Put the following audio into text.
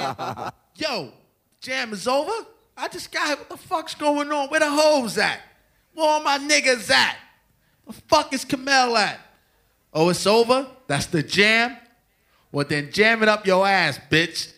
Yo, jam is over? I just got here. What the fuck's going on? Where the hoes at? Where all my niggas at? The fuck is Kamel at? Oh, it's over? That's the jam? Well, then jam it up your ass, bitch.